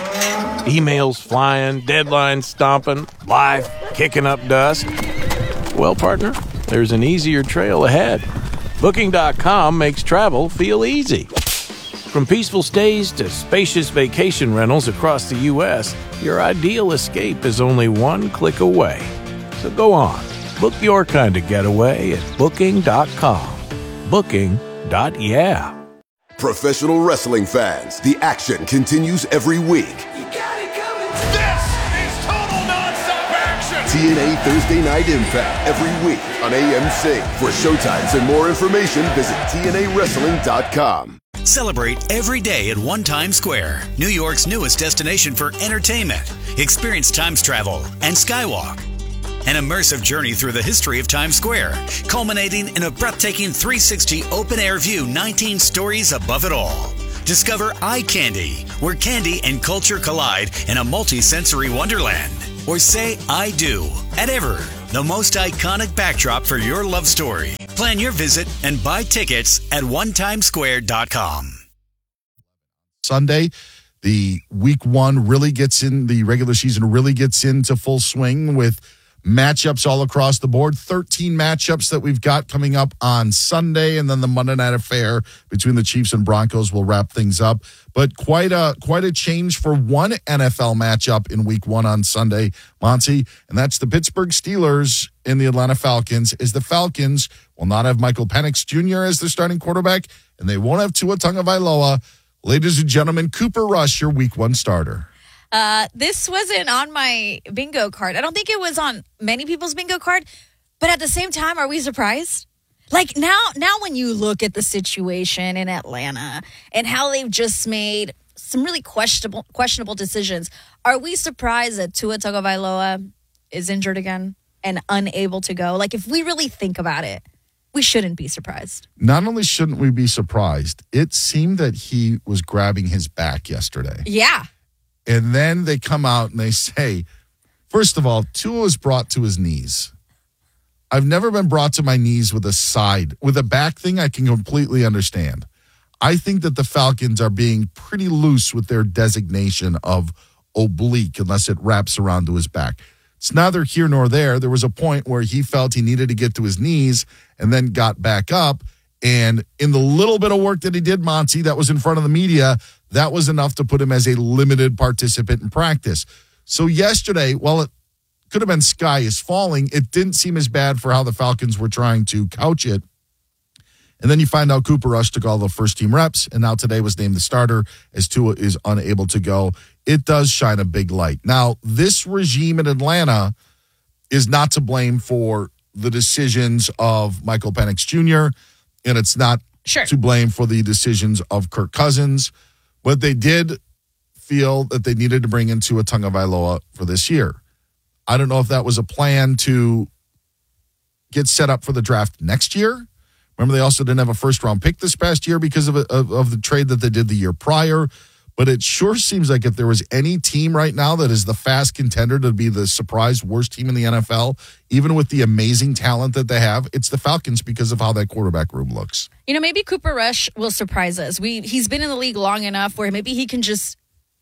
Emails flying, deadlines stomping, life kicking up dust? Well, partner, there's an easier trail ahead. Booking dot com makes travel feel easy. From peaceful stays to spacious vacation rentals across the U S, your ideal escape is only one click away. So go on, book your kind of getaway at booking dot com. Booking. Yeah. Professional wrestling fans, the action continues every week. You got it coming. This is total nonstop action. T N A Thursday Night Impact every week on A M C. For showtimes and more information, visit T N A wrestling dot com. Celebrate every day at One Times Square, New York's newest destination for entertainment. Experience Times travel and Skywalk. An immersive journey through the history of Times Square, culminating in a breathtaking three sixty open-air view, nineteen stories above it all. Discover Eye Candy, where candy and culture collide in a multi-sensory wonderland. Or say I do at Ever, the most iconic backdrop for your love story. Plan your visit and buy tickets at one times square dot com. Sunday, the week one really gets in, the regular season really gets into full swing with matchups all across the board. thirteen matchups that we've got coming up on Sunday, and then the Monday night affair between the Chiefs and Broncos will wrap things up. But quite a quite a change for one N F L matchup in week one on Sunday, Monty, and that's the Pittsburgh Steelers and the Atlanta Falcons, as the Falcons will not have Michael Penix Junior as their starting quarterback, and they won't have Tua Tagovailoa. Ladies and gentlemen, Cooper Rush, your week one starter. Uh, this wasn't on my bingo card. I don't think it was on many people's bingo card, but at the same time, are we surprised? Like now, now when you look at the situation in Atlanta and how they've just made some really questionable, questionable decisions, are we surprised that Tua Tagovailoa is injured again and unable to go? Like, if we really think about it, we shouldn't be surprised. Not only shouldn't we be surprised, it seemed that he was grabbing his back yesterday. Yeah. And then they come out and they say, first of all, Tua was brought to his knees. I've never been brought to my knees with a side. With a back thing, I can completely understand. I think that the Falcons are being pretty loose with their designation of oblique unless it wraps around to his back. It's neither here nor there. There was a point where he felt he needed to get to his knees and then got back up. And in the little bit of work that he did, Monty, that was in front of the media, that was enough to put him as a limited participant in practice. So yesterday, while it could have been sky is falling, it didn't seem as bad for how the Falcons were trying to couch it. And then you find out Cooper Rush took all the first-team reps, and now today was named the starter as Tua is unable to go. It does shine a big light. Now, this regime in Atlanta is not to blame for the decisions of Michael Penix Junior, and it's not sure. to blame for the decisions of Kirk Cousins, but they did feel that they needed to bring in Tua Tagovailoa for this year. I don't know if that was a plan to get set up for the draft next year. Remember, they also didn't have a first-round pick this past year because of, of, of the trade that they did the year prior. But it sure seems like if there was any team right now that is the fast contender to be the surprise worst team in the N F L, even with the amazing talent that they have, it's the Falcons because of how that quarterback room looks. You know, maybe Cooper Rush will surprise us. We He's been in the league long enough where maybe he can just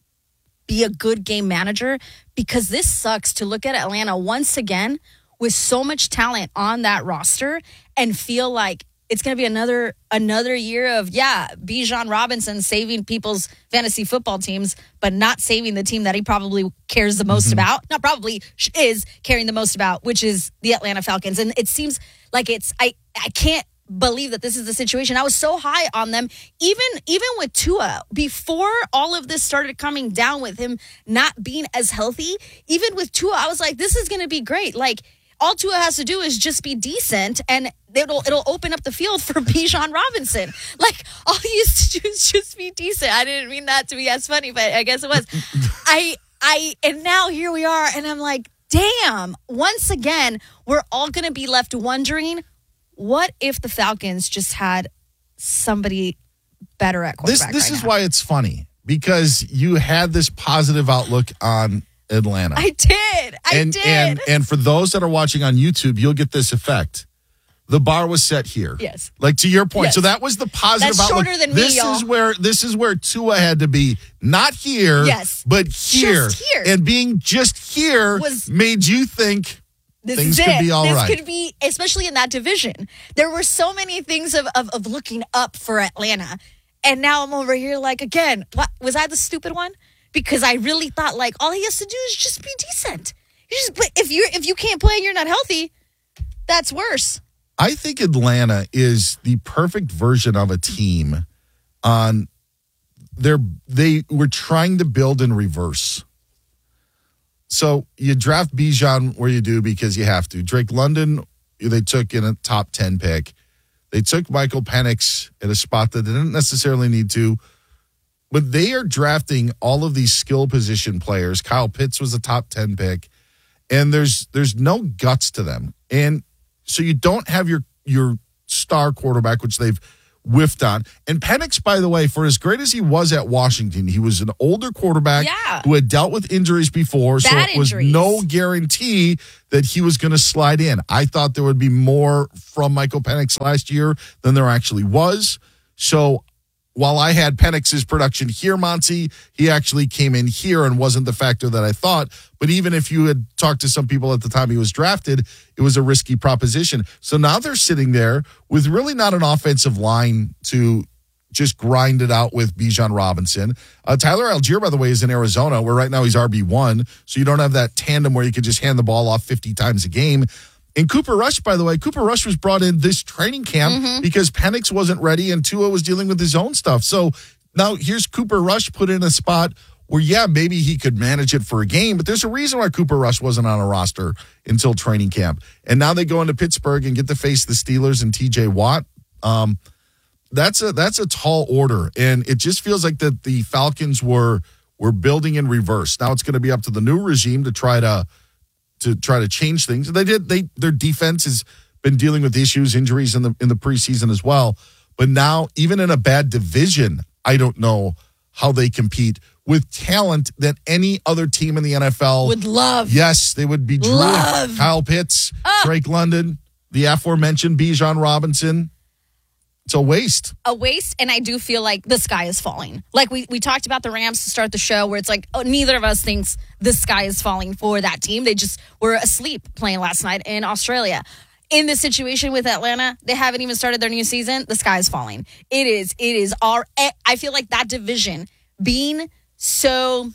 be a good game manager, because this sucks to look at Atlanta once again with so much talent on that roster and feel like it's going to be another another year of, yeah, Bijan Robinson saving people's fantasy football teams, but not saving the team that he probably cares the most mm-hmm. about. Not probably, is caring the most about, which is the Atlanta Falcons. And it seems like it's, I, I can't believe that this is the situation. I was so high on them, even even with Tua, before all of this started coming down with him not being as healthy. Even with Tua, I was like, this is going to be great. Like, all Tua has to do is just be decent, and it'll it'll open up the field for Bijan Robinson. Like, all he used to do is just be decent. I didn't mean that to be as funny, but I guess it was. I I and now here we are, and I'm like, damn. Once again, we're all going to be left wondering, what if the Falcons just had somebody better at quarterback? This this right is now? why it's funny, because you had this positive outlook on Atlanta. I did. I and, did. And and for those that are watching on YouTube, you'll get this effect. The bar was set here. Yes. Like, to your point. Yes. So that was the positive That's outlook. shorter than this me, y'all. is where this is where Tua had to be, not here, yes, but here. Just here. And being just here was, made you think this things is could it. be all this right. This could be, especially in that division. There were so many things of, of, of looking up for Atlanta. And now I'm over here like, again, what was I the stupid one? Because I really thought, like, all he has to do is just be decent. You just, but if you if you can't play and you're not healthy, that's worse. I think Atlanta is the perfect version of a team on their they were trying to build in reverse. So you draft Bijan where you do because you have to. Drake London, they took in a top ten pick. They took Michael Penix at a spot that they didn't necessarily need to. But they are drafting all of these skill position players. Kyle Pitts was a top ten pick. and there's there's no guts to them. And so you don't have your your star quarterback, which they've whiffed on. And Penix, by the way, for as great as he was at Washington, he was an older quarterback yeah. who had dealt with injuries before, Bad so it was injuries. no guarantee that he was going to slide in. I thought there would be more from Michael Penix last year than there actually was. So while I had Penix's production here, Monty, he actually came in here and wasn't the factor that I thought. But even if you had talked to some people at the time he was drafted, it was a risky proposition. So now they're sitting there with really not an offensive line to just grind it out with Bijan Robinson. Uh, Tyler Algier, by the way, is in Arizona, where right now he's R B one. So you don't have that tandem where you could just hand the ball off fifty times a game. And Cooper Rush, by the way, Cooper Rush was brought in this training camp Mm-hmm. because Penix wasn't ready and Tua was dealing with his own stuff. So now here's Cooper Rush put in a spot where, yeah, maybe he could manage it for a game, but there's a reason why Cooper Rush wasn't on a roster until training camp. And now they go into Pittsburgh and get to face the Steelers and T J Watt. Um, that's a that's a tall order, and it just feels like that the Falcons were were building in reverse. Now it's going to be up to the new regime to try to to try to change things. They did. They their defense has been dealing with issues, injuries in the in the preseason as well. But now, even in a bad division, I don't know how they compete with talent that any other team in the N F L would love. Yes, they would be. Drew, Love. Kyle Pitts, Ah. Drake London, the aforementioned Bijan Robinson. It's a waste. A waste, and I do feel like the sky is falling. Like we, we talked about the Rams to start the show, where it's like, oh, neither of us thinks the sky is falling for that team. They just were asleep playing last night in Australia. In this situation with Atlanta, they haven't even started their new season. The sky is falling. It is. It is. Our, I feel like that division being so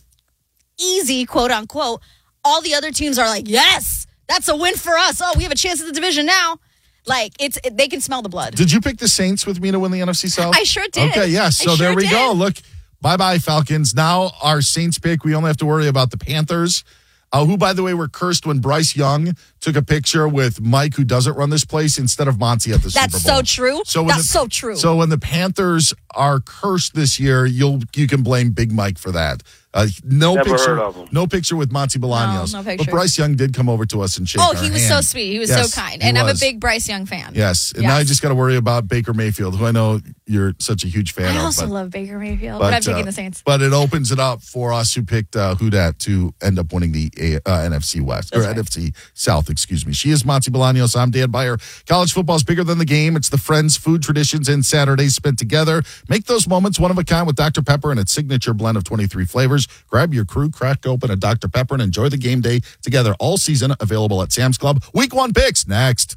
easy, quote unquote, all the other teams are like, yes, that's a win for us. Oh, we have a chance at the division now. Like, it's it, they can smell the blood. Did you pick the Saints with me to win the N F C South? I sure did. Okay, yes. So I there sure we did. go. Look, bye-bye, Falcons. Now our Saints pick, we only have to worry about the Panthers, uh, who, by the way, were cursed when Bryce Young took a picture with Mike, who doesn't run this place, instead of Monty at the That's Super Bowl. so true. So when That's the- so true. So when the Panthers are cursed this year, you'll you can blame Big Mike for that. Uh, no Never picture, heard of him. no picture with Monty Bolaños. No, no picture. But Bryce Young did come over to us and shake Oh, our he was hand. so sweet. He was Yes, so kind. he And I'm a was. big Bryce Young fan. Yes, and Yes. now I just got to worry about Baker Mayfield, who I know you're such a huge fan I of. also but- love Baker Mayfield, but, I'm taking uh, the Saints. But it opens it up for us who picked uh, who dat to end up winning the uh, N F C West or That's right. N F C South, excuse me. She is Monty Bolaños. I'm Dan Beyer. College football is bigger than the game. It's the friends, food traditions, and Saturdays spent together. Make those moments one of a kind with Doctor Pepper and its signature blend of twenty-three flavors. Grab your crew, crack open a Doctor Pepper, and enjoy the game day together all season. Available at Sam's Club. Week one picks next.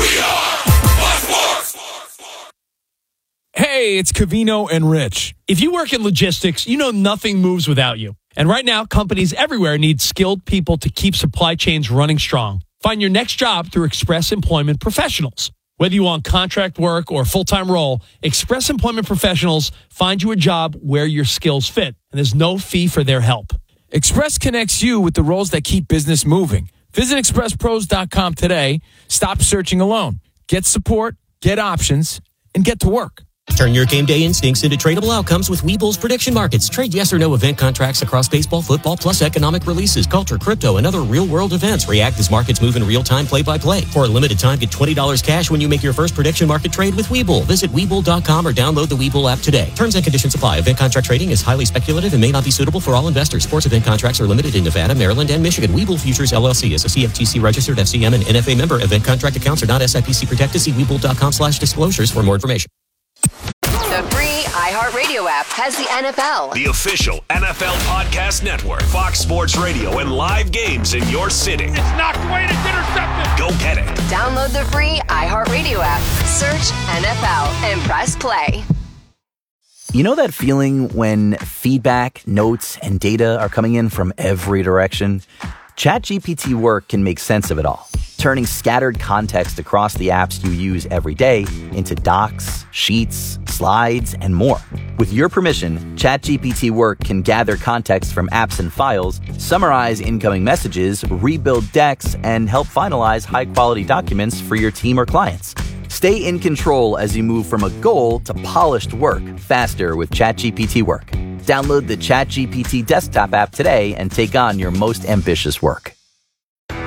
Hey, it's Cavino and Rich. If you work in logistics, you know nothing moves without you. And right now, companies everywhere need skilled people to keep supply chains running strong. Find your next job through Express Employment Professionals. Whether you want contract work or a full-time role, Express Employment Professionals find you a job where your skills fit, and there's no fee for their help. Express connects you with the roles that keep business moving. Visit express pros dot com today. Stop searching alone. Get support, get options, and get to work. Turn your game day instincts into tradable outcomes with Webull's prediction markets. Trade yes or no event contracts across baseball, football, plus economic releases, culture, crypto, and other real-world events. React as markets move in real time, play-by-play. For a limited time, get twenty dollars cash when you make your first prediction market trade with Webull. Visit Webull dot com or download the Webull app today. Terms and conditions apply. Event contract trading is highly speculative and may not be suitable for all investors. Sports event contracts are limited in Nevada, Maryland, and Michigan. Webull Futures, L L C is a C F T C-registered F C M and N F A member. Event contract accounts are not S I P C protected. See Webull dot com slash disclosures for more information. The free iHeartRadio app has the N F L. The official N F L Podcast Network, Fox Sports Radio, and live games in your city. It's knocked away and it's intercepted. Go get it. Download the free iHeartRadio app, search N F L, and press play. You know that feeling when feedback, notes, and data are coming in from every direction? ChatGPT Work can make sense of it all, turning scattered context across the apps you use every day into docs, sheets, slides, and more. With your permission, ChatGPT Work can gather context from apps and files, summarize incoming messages, rebuild decks, and help finalize high-quality documents for your team or clients. Stay in control as you move from a goal to polished work faster with ChatGPT Work. Download the ChatGPT desktop app today and take on your most ambitious work.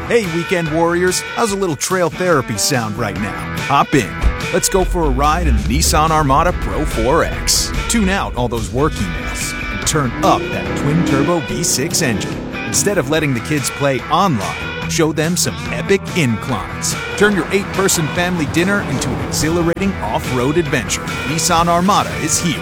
Hey, weekend warriors, how's a little trail therapy sound right now? Hop in. Let's go for a ride in the Nissan Armada Pro four X. Tune out all those work emails and turn up that twin-turbo V six engine. Instead of letting the kids play online, show them some epic inclines. Turn your eight-person family dinner into an exhilarating off-road adventure. Nissan Armada is here.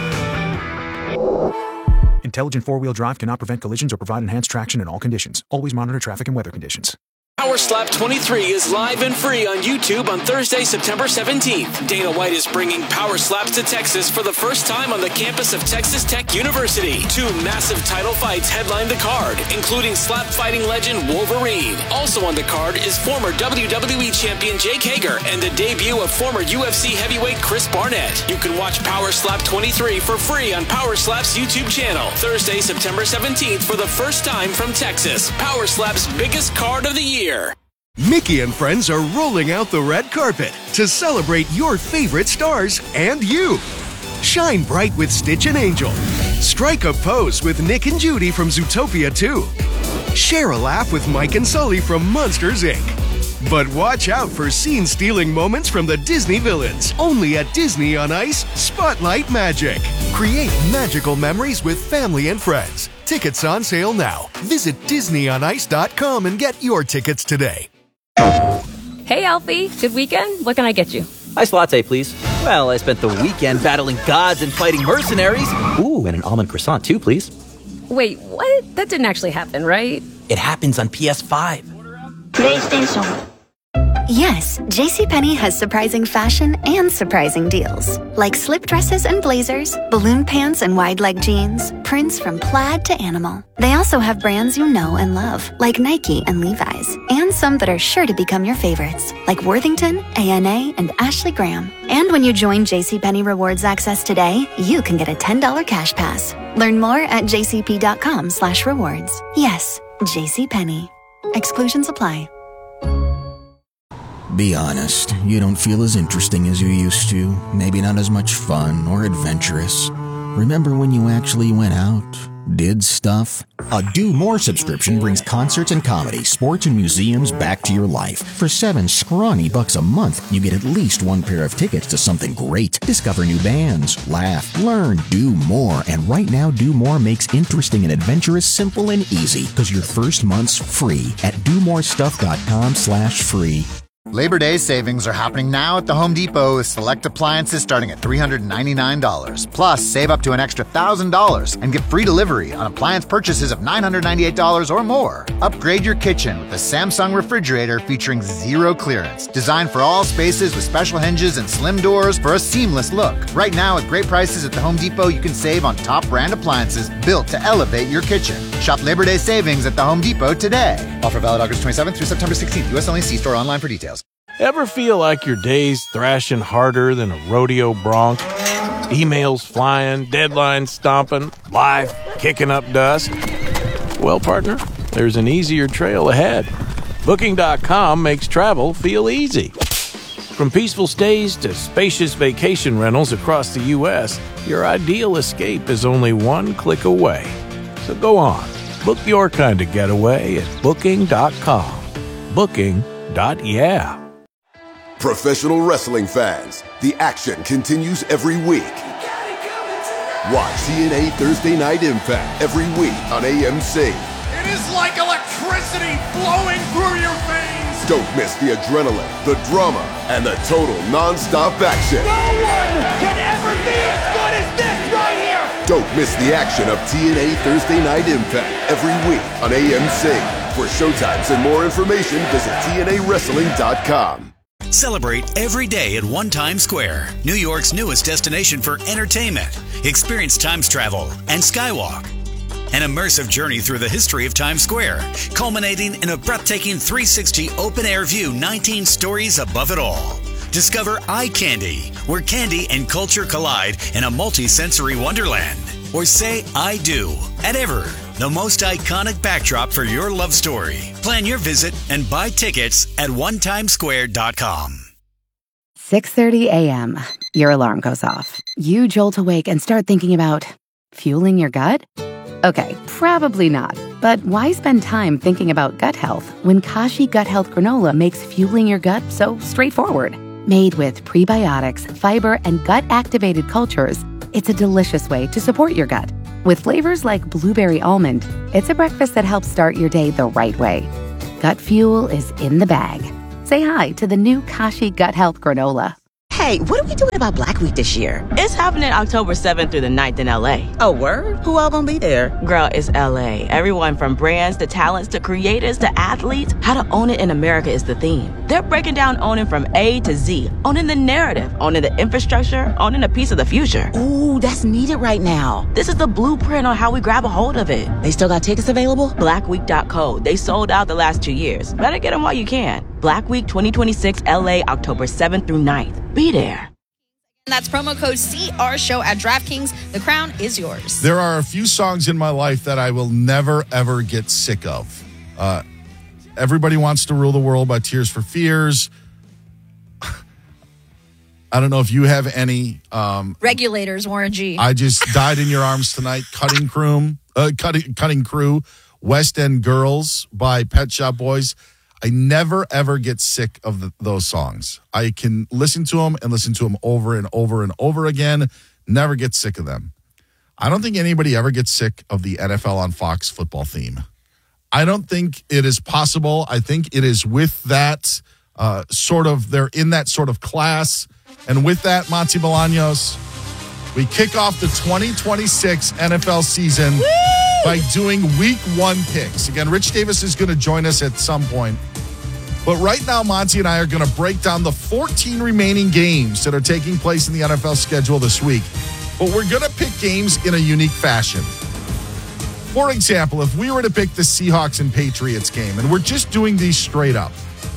Intelligent four-wheel drive cannot prevent collisions or provide enhanced traction in all conditions. Always monitor traffic and weather conditions. Power Slap twenty-three is live and free on YouTube on Thursday, September seventeenth. Dana White is bringing Power Slaps to Texas for the first time on the campus of Texas Tech University. Two massive title fights headline the card, including slap fighting legend Wolverine. Also on the card is former W W E champion Jake Hager and the debut of former U F C heavyweight Chris Barnett. You can watch Power Slap twenty-three for free on Power Slap's YouTube channel. Thursday, September seventeenth for the first time from Texas. Power Slap's biggest card of the year. Mickey and friends are rolling out the red carpet to celebrate your favorite stars and you. Shine bright with Stitch and Angel. Strike a pose with Nick and Judy from Zootopia two. Share a laugh with Mike and Sully from Monsters, Incorporated. But watch out for scene-stealing moments from the Disney villains. Only at Disney on Ice Spotlight Magic. Create magical memories with family and friends. Tickets on sale now. Visit Disney on Ice dot com and get your tickets today. Hey, Alfie. Good weekend? What can I get you? Iced latte, please. Well, I spent the weekend battling gods and fighting mercenaries. Ooh, and an almond croissant, too, please. Wait, what? That didn't actually happen, right? It happens on P S five. PlayStation. Yes, JCPenney has surprising fashion and surprising deals. Like slip dresses and blazers, balloon pants and wide leg jeans, prints from plaid to animal. They also have brands you know and love, like Nike and Levi's, and some that are sure to become your favorites, like Worthington, A N A, and Ashley Graham. And when you join JCPenney Rewards Access today, you can get a ten dollars cash pass. Learn more at jcp.com slash rewards. Yes, JCPenney. Exclusions apply. Be honest, you don't feel as interesting as you used to, maybe not as much fun or adventurous. Remember when you actually went out, did stuff? A Do More subscription brings concerts and comedy, sports and museums back to your life. For seven scrawny bucks a month, you get at least one pair of tickets to something great. Discover new bands, laugh, learn, do more. And right now, Do More makes interesting and adventurous simple and easy, because your first month's free at do more stuff dot com slash free. Labor Day savings are happening now at the Home Depot with select appliances starting at three hundred ninety-nine dollars. Plus, save up to an extra one thousand dollars and get free delivery on appliance purchases of nine hundred ninety-eight dollars or more. Upgrade your kitchen with the Samsung refrigerator featuring zero clearance. Designed for all spaces with special hinges and slim doors for a seamless look. Right now, with great prices at the Home Depot, you can save on top brand appliances built to elevate your kitchen. Shop Labor Day savings at the Home Depot today. Offer valid August twenty-seventh through September sixteenth. U S only. See store online for details. Ever feel like your day's thrashing harder than a rodeo bronc? Emails flying, deadlines stomping, life kicking up dust? Well, partner, there's an easier trail ahead. Booking dot com makes travel feel easy. From peaceful stays to spacious vacation rentals across the U S, your ideal escape is only one click away. So go on, book your kind of getaway at Booking dot com. Booking. Yeah. Professional wrestling fans, the action continues every week. Watch T N A Thursday Night Impact every week on A M C. It is like electricity flowing through your veins. Don't miss the adrenaline, the drama, and the total non-stop action. No one can ever be as good as this right here. Don't miss the action of T N A Thursday Night Impact every week on A M C. For showtimes and more information, visit T N A wrestling dot com. Celebrate every day at One Times Square, New York's newest destination for entertainment. Experience Times travel and Skywalk. An immersive journey through the history of Times Square, culminating in a breathtaking three sixty open-air view nineteen stories above it all. Discover Eye Candy, where candy and culture collide in a multi-sensory wonderland. Or say I do at Ever, the most iconic backdrop for your love story. Plan your visit and buy tickets at one times square dot com. six thirty a.m. Your alarm goes off. You jolt awake and start thinking about fueling your gut? Okay, probably not. But why spend time thinking about gut health when Kashi Gut Health Granola makes fueling your gut so straightforward? Made with prebiotics, fiber, and gut-activated cultures, it's a delicious way to support your gut. With flavors like blueberry almond, it's a breakfast that helps start your day the right way. Gut fuel is in the bag. Say hi to the new Kashi Gut Health Granola. Hey, what are we doing about Black Week this year? It's happening October seventh through the ninth in L A. Oh, word? Who all gonna be there? Girl, it's L A. Everyone from brands to talents to creators to athletes. How to own it in America is the theme. They're breaking down owning from A to Z. Owning the narrative, owning the infrastructure, owning a piece of the future. Ooh, that's needed right now. This is the blueprint on how we grab a hold of it. They still got tickets available? black week dot co. They sold out the last two years. Better get them while you can. Black Week twenty twenty-six L A, October seventh through ninth. Be there. And that's promo code C R Show at DraftKings. The crown is yours. There are a few songs in my life that I will never, ever get sick of. Uh, Everybody Wants to Rule the World by Tears for Fears. I don't know if you have any. Um, Regulators, Warren G. I Just Died in Your Arms Tonight. Cutting Crew. Uh, Cutting, Cutting Crew. West End Girls by Pet Shop Boys. I never, ever get sick of the, those songs. I can listen to them and listen to them over and over and over again. Never get sick of them. I don't think anybody ever gets sick of the N F L on Fox football theme. I don't think it is possible. I think it is with that uh, sort of, they're in that sort of class. And with that, Monty Bolaños, we kick off the twenty twenty-six N F L season Woo! by doing week one picks. Again, Rich Davis is going to join us at some point. But right now, Monty and I are going to break down the fourteen remaining games that are taking place in the N F L schedule this week. But we're going to pick games in a unique fashion. For example, if we were to pick the Seahawks and Patriots game, and we're just doing these straight up,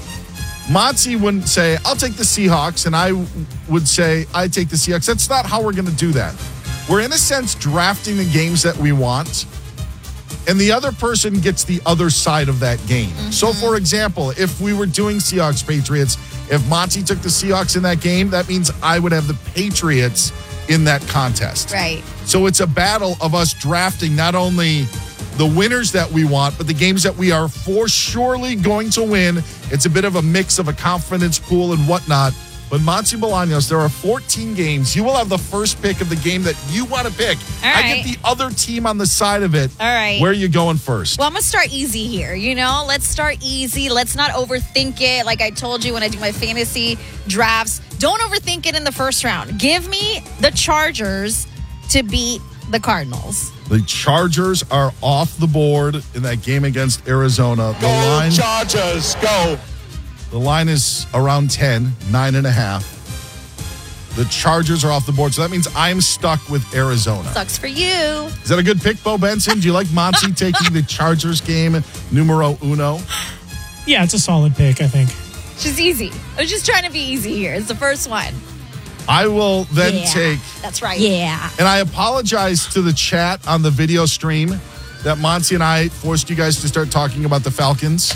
Monty wouldn't say, I'll take the Seahawks, and I would say, I take the Seahawks. That's not how we're going to do that. We're, in a sense, drafting the games that we want, and the other person gets the other side of that game. Mm-hmm. So, for example, if we were doing Seahawks-Patriots, if Monty took the Seahawks in that game, that means I would have the Patriots in that contest. Right. So it's a battle of us drafting not only the winners that we want, but the games that we are for surely going to win. It's a bit of a mix of a confidence pool and whatnot. But Monty Bolaños, there are fourteen games. You will have the first pick of the game that you want to pick. All right. I get the other team on the side of it. All right. Where are you going first? Well, I'm going to start easy here, you know? Let's start easy. Let's not overthink it. Like I told you when I do my fantasy drafts, don't overthink it in the first round. Give me the Chargers to beat the Cardinals. The Chargers are off the board in that game against Arizona. The Go line, Chargers, go. The line is around ten, nine and a half. The Chargers are off the board, so that means I'm stuck with Arizona. Sucks for you. Is that a good pick, Bo Benson? Do you like Monty taking the Chargers game numero uno? Yeah, it's a solid pick, I think. Just easy. I was just trying to be easy here. It's the first one. I will then yeah, take... That's right. Yeah. And I apologize to the chat on the video stream that Monty and I forced you guys to start talking about the Falcons.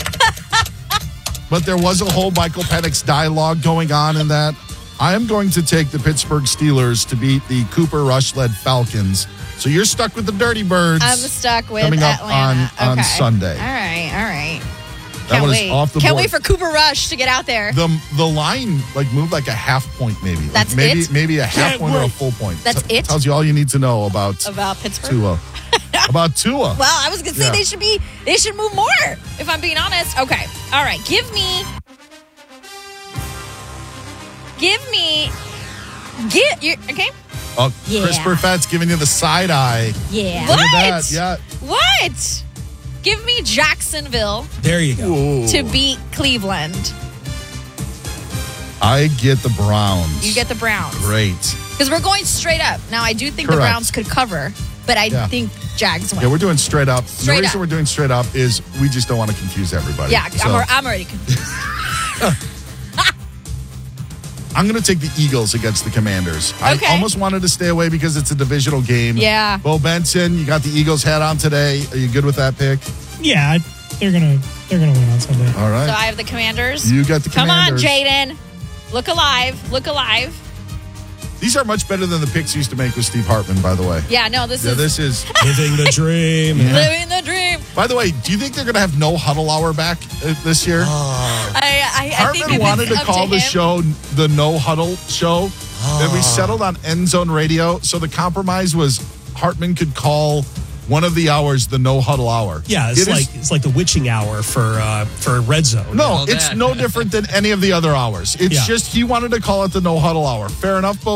But there was a whole Michael Penix dialogue going on in that. I am going to take the Pittsburgh Steelers to beat the Cooper Rush-led Falcons. So you're stuck with the Dirty Birds. I'm stuck with coming up Atlanta. on, on okay. Sunday. All right, all right. That Can't one wait. is off the Can't board. wait for Cooper Rush to get out there. The the line like moved like a half point maybe. Like That's maybe, it? Maybe a half Can't point or a wait. full point. That's T- it? Tells you all you need to know about, About Pittsburgh? Tua. About Tua. Well, I was going to say Yeah. they should be, they should move more, if I'm being honest. Okay. All right. Give me, give me, get, you okay? Oh, Yeah. Chris Perfett's giving you the side eye. Yeah. Look What? at that. Yeah. What? Give me Jacksonville There you go. to beat Cleveland. I get the Browns. You get the Browns. Great. Because we're going straight up. Now, I do think the Correct. Browns could cover, but I Yeah. think Jags win. Yeah, we're doing straight up. Straight the reason up. we're doing straight up is we just don't want to confuse everybody. Yeah, So, I'm, I'm already confused. I'm going to take the Eagles against the Commanders. Okay. I almost wanted to stay away because it's a divisional game. Yeah. Bo Benson, you got the Eagles hat on today. Are you good with that pick? Yeah, they're gonna they're gonna win on Sunday. All right. So I have the Commanders. You got the Come on, Commanders. Jaden. Look alive. Look alive. These are much better than the picks used to make with Steve Hartman, by the way. Yeah, no, this yeah, is... this is... Living the dream. Yeah. Living the dream. By the way, do you think they're going to have no huddle hour back uh, this year? I, I, I Hartman think if wanted it's to up call to the him, show the No Huddle Show. Then we settled on End Zone Radio. So the compromise was Hartman could call one of the hours the No Huddle Hour. Yeah, it's It like is- it's like the witching hour for uh, for Red Zone. No, it's no different than any of the other hours. It's Yeah. just he wanted to call it the No Huddle Hour. Fair enough, Bo.